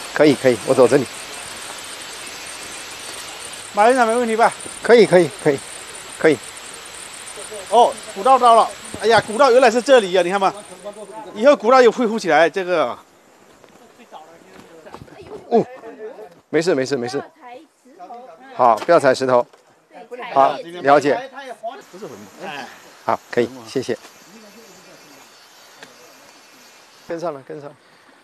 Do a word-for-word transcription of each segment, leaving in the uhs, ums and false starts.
可以可以，我走这里。 马院长没问题吧？ 可以可以可以可以。 哦，古道到了。哎呀，古道原来是这里啊，你看嘛。以后古道有恢复起来，这个。 哦，没事没事没事。好，不要踩石头。好，了解。 不是很哎。 好，可以，谢谢。跟上了，跟上了。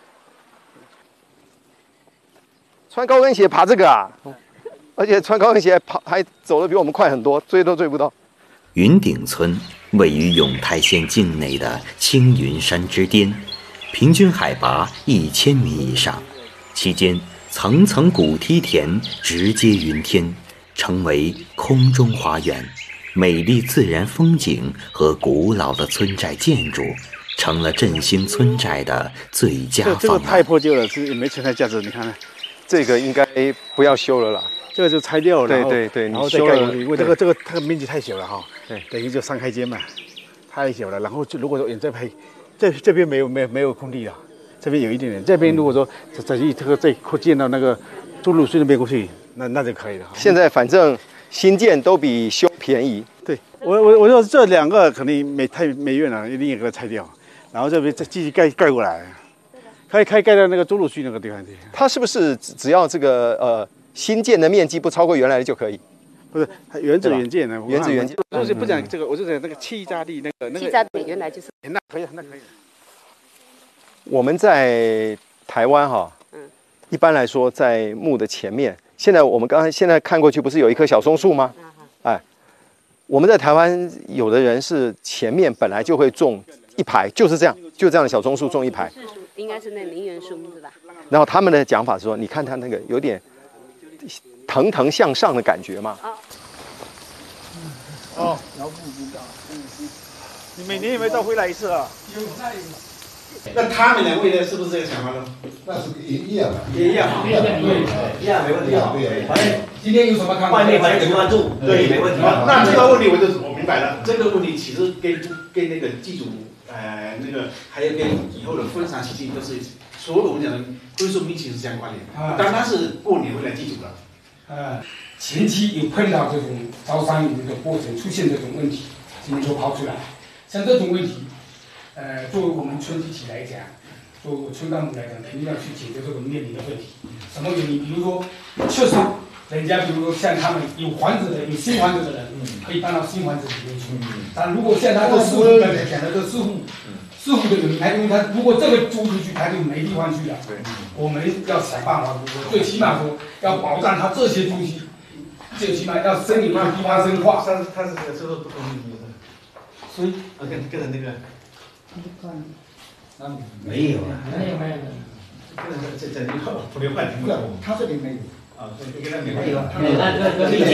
穿高跟鞋爬这个啊，而且穿高跟鞋爬还走得比我们快很多，追都追不到。 云顶村位于永泰县境内的青云山之巅，平均海拔一千米以上，期间层层古梯田直接云天，成为空中花园。美丽自然风景和古老的村寨建筑，成了振兴村寨的最佳方案。 这个太破旧了，是也没存在价值。你看看， 这个应该不要修了啦。 这个就拆掉了， 对对对， 然后再盖过去，因为这个这个它的面积太小了哈。对，等于就三开间嘛，太小了。然后就如果说远再拍，这这边没有没有没有空地了，这边有一点点。这边如果说再这个再扩建到那个中路隧那边过去，那那就可以了。 现在反正新建都比修便宜。 对，我我我说这两个肯定没太没院了，一定也给它拆掉，然后这边再继续盖盖过来，开开盖到那个中路隧那个地方去。 它是不是只要这个呃新建的面积不超过原来的就可以？ 不是，原址原建的， 原址原建。 我就不讲这个，我就讲那个气炸地那个那个。 气炸地原来就是。 那可以，那可以。 我们在台湾哈，嗯，一般来说在墓的前面，现在我们刚才现在看过去，不是有一棵小松树吗？哎，我们在台湾有的人是前面本来就会种一排，就是这样，就这样的小松树种一排。 是树，应该是那陵园树是吧？ 然后他们的讲法是说，你看它那个有点腾腾向上的感觉嘛。 哦，遥不知道。嗯嗯。你每年有没有到回来一次啊？有。那他们两位呢？是不是这个想法呢？ 那是也一样的， 也一样， 一样，对， 一样没问题。 对， 反正今天有什么看法？外面反正关注，对，没问题。 那这个问题我就我明白了。这个问题其实跟跟那个祭祖，呃，那个还有跟以后的婚丧喜庆都是所有我们讲的婚寿命其实相关联。当然是过年回来祭祖了。 呃，前期有碰到这种招商引的过程出现这种问题，今天就抛出来。像这种问题，呃，作为我们村集体来讲，作为村干部来讲，肯定要去解决这个面临的问题。什么原因？比如说，确实，人家比如说像他们有房子的、有新房子的人，可以搬到新房子里面去。但如果像他这师傅刚才讲的这师傅，师傅的人，他因为他如果这个租出去，他就没地方去了。我们要想办法，最起码说要保障他这些东西，最起码要生有地方生化。 他是他是这个不同意的。所以，啊，跟跟着那个， 没有啊，没有没有。 跟着这这里头不留半瓶了。 他这里没有。 啊，所以跟他没没有。 这个这个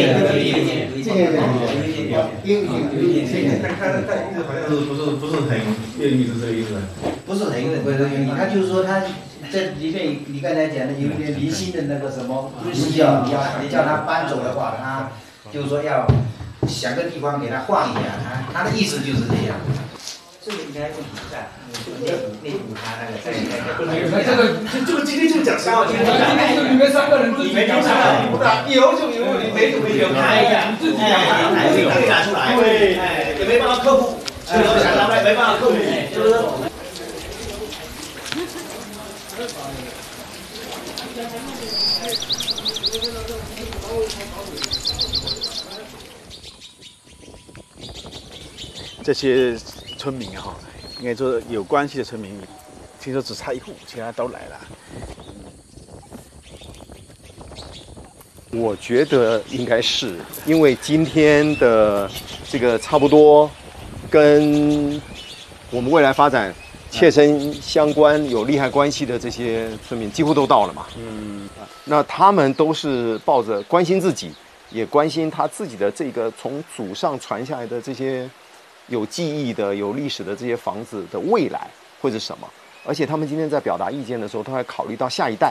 这个， 他他他意思好像是不是不是很愿意，是这个意思。 不是很不是愿意，他就是说他这里面你刚才讲的有一点离心的那个什么东西啊，你要你叫他搬走的话，他就是说要想个地方给他换一下，他他的意思就是这样。这个应该问题不大，内部内部他那个在没有，那这个这这个今天就讲三个， 今天就你们三个人自己讲问题不大，以后就有问题，没就没有看一下， 自己讲嘛， 还是可以拿出来，对，哎，也没办法克服，有想到没没办法克服，就是说。 这些村民哈，应该说有关系的村民，听说只差一户，其他都来了。 我觉得应该是因为今天的这个差不多跟我们未来发展切身相关、有利害关系的这些村民，几乎都到了嘛。嗯，那他们都是抱着关心自己，也关心他自己的这个从祖上传下来的这些有记忆的、有历史的这些房子的未来会是什么。而且他们今天在表达意见的时候，都还考虑到下一代。